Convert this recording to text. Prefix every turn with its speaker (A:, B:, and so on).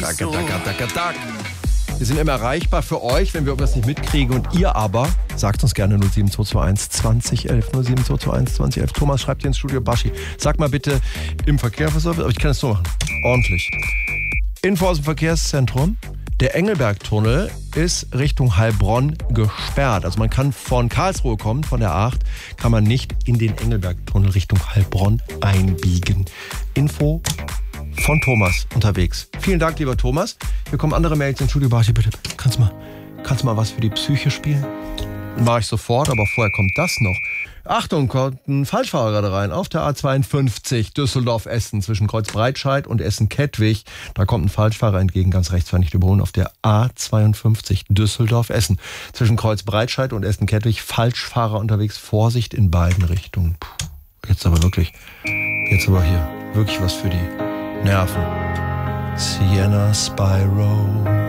A: Wir sind immer erreichbar für euch, wenn wir irgendwas nicht mitkriegen. Und ihr aber, sagt uns gerne 07221 2011, 07221 2011. Thomas schreibt hier ins Studio, Baschi, sag mal bitte im Verkehr, aber ich kann es so machen. Ordentlich. Info aus dem Verkehrszentrum. Der Engelbergtunnel ist Richtung Heilbronn gesperrt. Also man kann von Karlsruhe kommen, von der A8, kann man nicht in den Engelbergtunnel Richtung Heilbronn einbiegen. Info von Thomas unterwegs. Vielen Dank, lieber Thomas. Hier kommen andere Mails ins Studio. Barchi, bitte, kannst du mal was für die Psyche spielen? Mache ich sofort, aber vorher kommt das noch. Achtung, kommt ein Falschfahrer gerade rein auf der A52 Düsseldorf-Essen zwischen Kreuzbreitscheid und Essen-Kettwig. Da kommt ein Falschfahrer entgegen, ganz rechts, nicht überholen, auf der A52 Düsseldorf-Essen zwischen Kreuzbreitscheid und Essen-Kettwig. Falschfahrer unterwegs, Vorsicht in beiden Richtungen. Puh, jetzt aber hier wirklich was für die Nerven. Sienna Spyro.